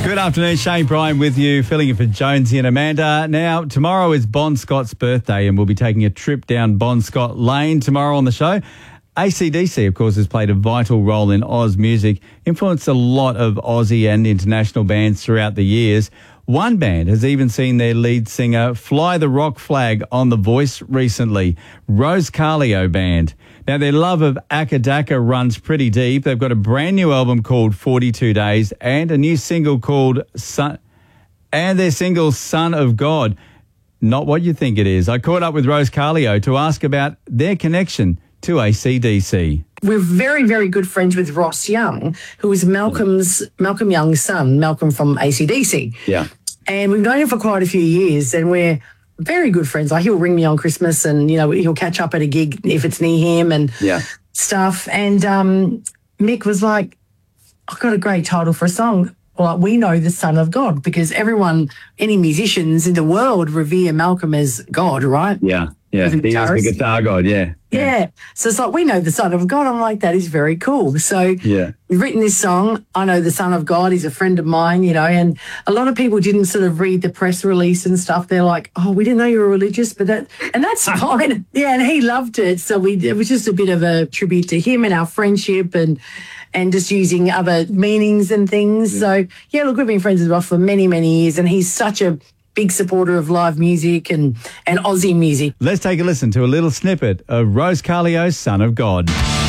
Good afternoon, Shane Bryan with you, filling in for Jonesy and Amanda. Now, tomorrow is Bon Scott's birthday and we'll be taking a trip down Bon Scott Lane tomorrow on the show. AC/DC, of course, has played a vital role in Oz music, influenced a lot of Aussie and international bands throughout the years. One band has even seen their lead singer fly the rock flag on The Voice recently, Rose Carlio Band. Now, their love of Akadaka runs pretty deep. They've got a brand new album called 42 Days and a new single called Son of God. Not what you think it is. I caught up with Rose Carlio to ask about their connection to AC/DC. We're very, very good friends with Ross Young, who is Malcolm Young's son, Malcolm from AC/DC. Yeah. And we've known him for quite a few years, and we're very good friends. Like, he'll ring me on Christmas and, you know, he'll catch up at a gig if it's near him and stuff. And Mick was like, I've got a great title for a song. Well, we know the Son of God, because everyone, any musicians in the world revere Malcolm as God, right? Yeah. Yeah, he is the guitar god, Yeah. So it's like, we know the Son of God. I'm like, that is very cool. So we've written this song. I know the Son of God. He's a friend of mine, you know, and a lot of people didn't sort of read the press release and stuff. They're like, oh, we didn't know you were religious, but that's fine. Yeah, and he loved it. So it was just a bit of a tribute to him and our friendship and just using other meanings and things. Yeah. So, yeah, look, we've been friends with Ross for many, many years, and he's such a big supporter of live music and Aussie music. Let's take a listen to a little snippet of Rose Carlio's Son of God.